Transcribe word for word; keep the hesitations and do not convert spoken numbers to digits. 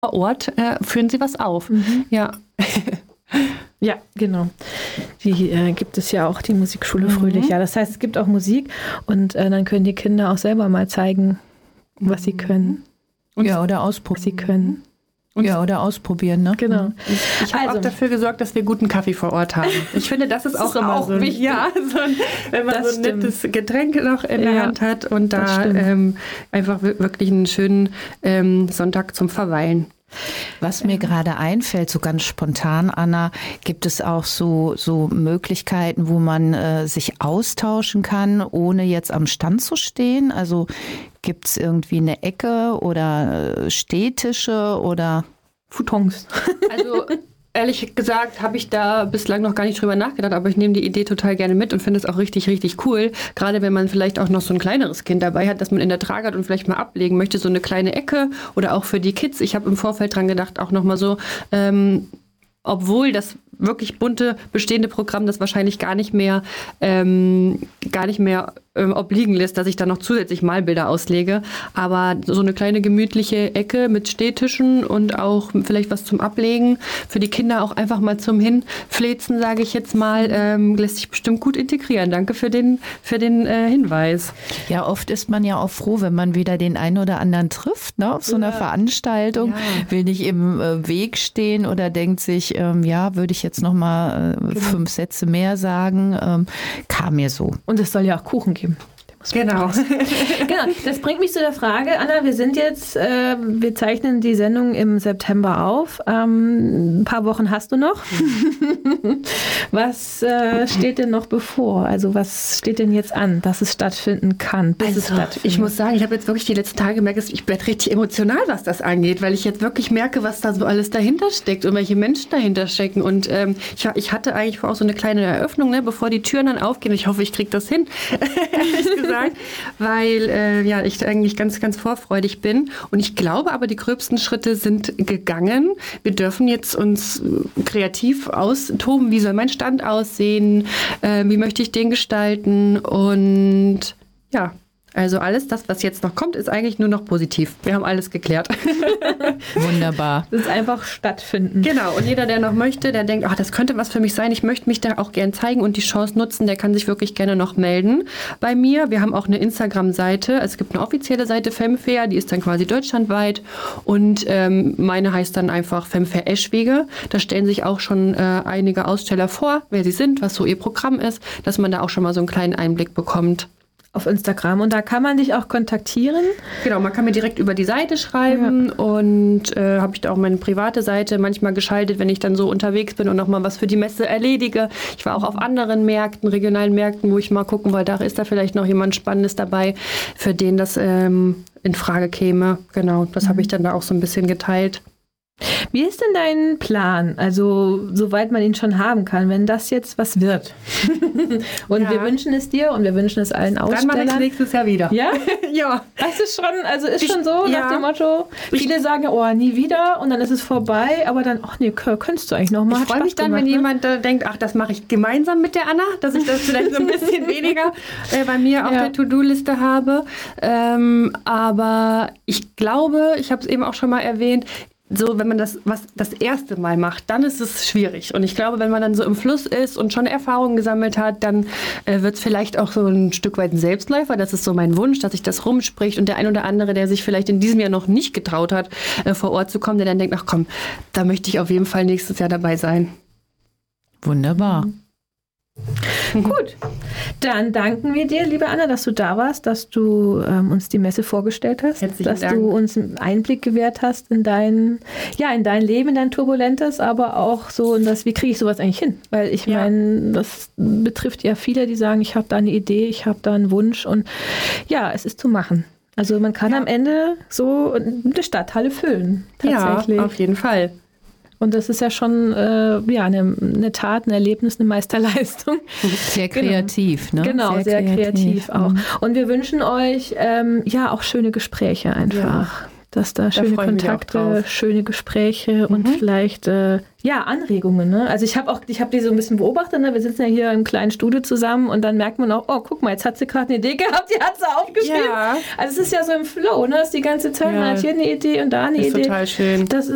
vor Ort äh, führen sie was auf. Mhm. Ja. Ja, genau. Die äh, gibt es ja auch, die Musikschule mhm. Fröhlich. Ja, das heißt, es gibt auch Musik und äh, dann können die Kinder auch selber mal zeigen, was sie können. Und ja, oder ausprobieren. Sie können. Und ja, oder ausprobieren, ne? Genau. Ich habe also, auch dafür gesorgt, dass wir guten Kaffee vor Ort haben. Ich finde, das ist, das auch, ist auch so wichtig. Ja, so ein, wenn man das so ein stimmt. nettes Getränk noch in ja, der Hand hat und da ähm, einfach wirklich einen schönen ähm, Sonntag zum Verweilen. Was mir gerade einfällt, so ganz spontan, Anna, gibt es auch so, so Möglichkeiten, wo man äh, sich austauschen kann, ohne jetzt am Stand zu stehen? Also gibt es irgendwie eine Ecke oder äh, Stehtische oder Futons? Also ehrlich gesagt habe ich da bislang noch gar nicht drüber nachgedacht, aber ich nehme die Idee total gerne mit und finde es auch richtig, richtig cool. Gerade wenn man vielleicht auch noch so ein kleineres Kind dabei hat, dass man in der Trage hat und vielleicht mal ablegen möchte, so eine kleine Ecke oder auch für die Kids. Ich habe im Vorfeld dran gedacht, auch nochmal so, ähm, obwohl das wirklich bunte bestehende Programm das wahrscheinlich gar nicht mehr ähm, gar nicht mehr ähm, obliegen lässt, dass ich da noch zusätzlich Malbilder auslege. Aber so eine kleine gemütliche Ecke mit Stehtischen und auch vielleicht was zum Ablegen für die Kinder auch einfach mal zum Hinfläzen, sage ich jetzt mal, ähm, lässt sich bestimmt gut integrieren. Danke für den für den äh, Hinweis. Ja, oft ist man ja auch froh, wenn man wieder den einen oder anderen trifft, ne, auf so einer ja. Veranstaltung, ja. will nicht im äh, Weg stehen oder denkt sich, ähm, ja, würde ich jetzt noch mal äh, genau. fünf Sätze mehr sagen, ähm, kam mir so. Und es soll ja auch Kuchen geben. Genau. Genau. Das bringt mich zu der Frage, Anna, wir sind jetzt, äh, wir zeichnen die Sendung im September auf. Ähm, ein paar Wochen hast du noch. Was äh, steht denn noch bevor? Also was steht denn jetzt an, dass es stattfinden kann, bis also, es stattfindet? Ich muss sagen, ich habe jetzt wirklich die letzten Tage gemerkt, ich werde richtig emotional, was das angeht, weil ich jetzt wirklich merke, was da so alles dahinter steckt und welche Menschen dahinter stecken. Und ähm, ich, ich hatte eigentlich vor auch so eine kleine Eröffnung, ne, bevor die Türen dann aufgehen. Ich hoffe, ich kriege das hin. Sagen, weil äh, ja, ich eigentlich ganz, ganz vorfreudig bin. Und ich glaube aber, die gröbsten Schritte sind gegangen. Wir dürfen jetzt uns kreativ austoben. Wie soll mein Stand aussehen? Äh, wie möchte ich den gestalten? Und ja, also alles das, was jetzt noch kommt, ist eigentlich nur noch positiv. Wir haben alles geklärt. Wunderbar. Das ist einfach stattfinden. Genau. Und jeder, der noch möchte, der denkt, ach, das könnte was für mich sein, ich möchte mich da auch gern zeigen und die Chance nutzen, der kann sich wirklich gerne noch melden bei mir. Wir haben auch eine Instagram-Seite. Es gibt eine offizielle Seite Femfair, die ist dann quasi deutschlandweit. Und ähm, meine heißt dann einfach Femfair Eschwege. Da stellen sich auch schon äh, einige Aussteller vor, wer sie sind, was so ihr Programm ist, dass man da auch schon mal so einen kleinen Einblick bekommt. Auf Instagram. Und da kann man dich auch kontaktieren? Genau, man kann mir direkt über die Seite schreiben ja. und äh, habe ich da auch meine private Seite manchmal geschaltet, wenn ich dann so unterwegs bin und nochmal was für die Messe erledige. Ich war auch auf anderen Märkten, regionalen Märkten, wo ich mal gucken wollte, ach, ist da vielleicht noch jemand Spannendes dabei, für den das ähm, in Frage käme. Genau, das mhm. habe ich dann da auch so ein bisschen geteilt. Wie ist denn dein Plan? Also, soweit man ihn schon haben kann, wenn das jetzt was wird. Und ja. wir wünschen es dir und wir wünschen es allen Ausstellern. Dann mache ich es nächstes Jahr wieder. Ja? Ja. Das ist schon, also ist ich, schon so ja. nach dem Motto, viele ich, sagen, oh, nie wieder und dann ist es vorbei, aber dann, ach nee, könntest du eigentlich noch mal. Ich freue mich dann, gemacht, wenn ne? jemand äh, denkt, ach, das mache ich gemeinsam mit der Anna, dass ich das vielleicht so ein bisschen weniger äh, bei mir auf ja. der To-Do-Liste habe. Ähm, aber ich glaube, ich habe es eben auch schon mal erwähnt, so, wenn man das was das erste Mal macht, dann ist es schwierig. Und ich glaube, wenn man dann so im Fluss ist und schon Erfahrungen gesammelt hat, dann äh, wird es vielleicht auch so ein Stück weit ein Selbstläufer. Das ist so mein Wunsch, dass sich das rumspricht. Und der ein oder andere, der sich vielleicht in diesem Jahr noch nicht getraut hat, äh, vor Ort zu kommen, der dann denkt, ach komm, da möchte ich auf jeden Fall nächstes Jahr dabei sein. Wunderbar. Gut, dann danken wir dir, liebe Anna, dass du da warst, dass du ähm, uns die Messe vorgestellt hast, Herzlichen dass Dank. du uns einen Einblick gewährt hast in dein, ja, in dein Leben, in dein Turbulentes, aber auch so in das, wie kriege ich sowas eigentlich hin? Weil ich ja. meine, das betrifft ja viele, die sagen, ich habe da eine Idee, ich habe da einen Wunsch und ja, es ist zu machen. Also man kann ja. am Ende so eine Stadthalle füllen, tatsächlich. Ja, auf jeden Fall. Und das ist ja schon äh, ja, eine, eine Tat, ein Erlebnis, eine Meisterleistung. Sehr kreativ, genau. ne? Genau, sehr, sehr kreativ, kreativ auch. Und wir wünschen euch ähm, ja auch schöne Gespräche einfach. Ja. Dass da, da schöne Kontakte, schöne Gespräche mhm. und vielleicht äh, ja, Anregungen. Ne? Also ich habe auch, ich habe die so ein bisschen beobachtet. Ne? Wir sitzen ja hier im kleinen Studio zusammen und dann merkt man auch, oh, guck mal, jetzt hat sie gerade eine Idee gehabt, die hat sie aufgeschrieben. Ja. Also es ist ja so im Flow, ne? Das ist die ganze Zeit, ja. man hat hier eine Idee und da eine ist Idee. Total schön. Das ist